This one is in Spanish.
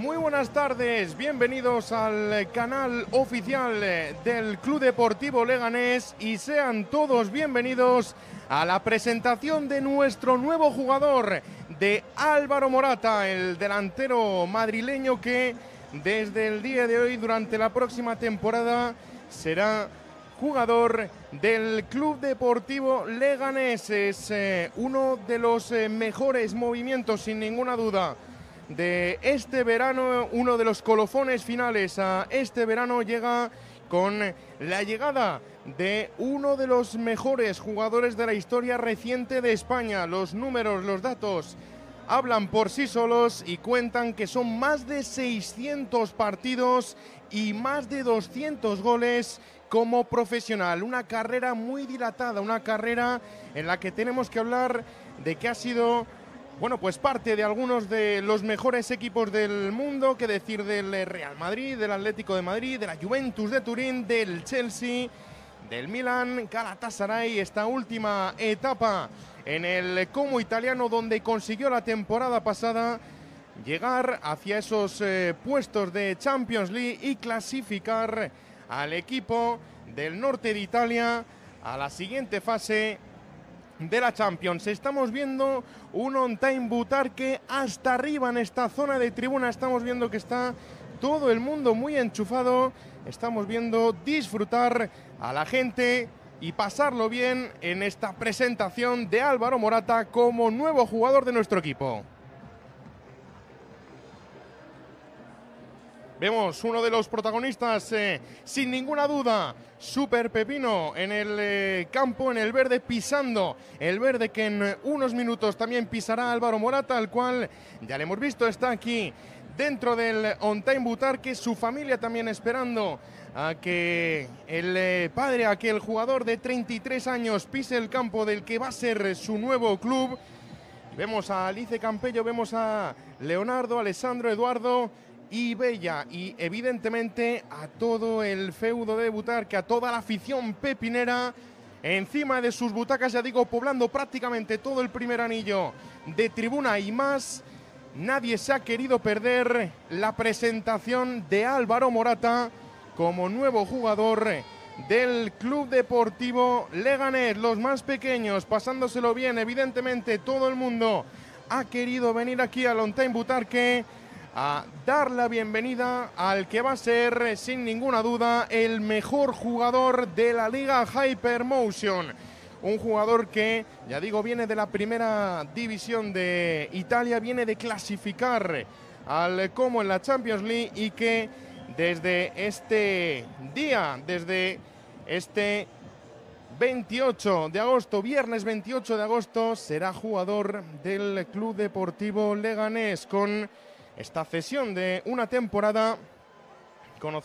Muy buenas tardes, bienvenidos al canal oficial del Club Deportivo Leganés y sean todos bienvenidos a la presentación de nuestro nuevo jugador, de Álvaro Morata, el delantero madrileño que desde el día de hoy, durante la próxima temporada, será jugador del Club Deportivo Leganés. Es uno de los mejores movimientos, sin ninguna duda, de este verano. Uno de los colofones finales a este verano llega con la llegada de uno de los mejores jugadores de la historia reciente de España. Los números, los datos hablan por sí solos y cuentan que son más de 600 partidos y más de 200 goles como profesional. Una carrera muy dilatada, una carrera en la que tenemos que hablar de que ha sido, bueno, pues parte de algunos de los mejores equipos del mundo, que decir del Real Madrid, del Atlético de Madrid, de la Juventus de Turín, del Chelsea, del Milan, Galatasaray, esta última etapa en el Como italiano, donde consiguió la temporada pasada llegar hacia esos puestos de Champions League y clasificar al equipo del norte de Italia a la siguiente fase de la Champions. Estamos viendo un On-Time Butarque hasta arriba en esta zona de tribuna. Estamos viendo que está todo el mundo muy enchufado. Estamos viendo disfrutar a la gente y pasarlo bien en esta presentación de Álvaro Morata como nuevo jugador de nuestro equipo. Vemos uno de los protagonistas, sin ninguna duda, Super Pepino en el campo, en el verde, pisando el verde que en unos minutos también pisará Álvaro Morata, al cual ya le hemos visto, está aquí dentro del On-Time Butarque, su familia también esperando a que el padre, a que el jugador de 33 años pise el campo del que va a ser su nuevo club. Vemos a Alice Campello, vemos a Leonardo, Alessandro, Eduardo y Bella, y evidentemente a todo el feudo de Butarque, a toda la afición pepinera encima de sus butacas, ya digo, poblando prácticamente todo el primer anillo de tribuna y más. Nadie se ha querido perder la presentación de Álvaro Morata como nuevo jugador del Club Deportivo Leganés. Los más pequeños pasándoselo bien, evidentemente todo el mundo ha querido venir aquí al On-Time Butarque a dar la bienvenida al que va a ser, sin ninguna duda, el mejor jugador de la Liga Hypermotion. Un jugador que, ya digo, viene de la primera división de Italia, viene de clasificar al Como en la Champions League y que desde este día, desde este 28 de agosto, viernes 28 de agosto, será jugador del Club Deportivo Leganés con esta cesión de una temporada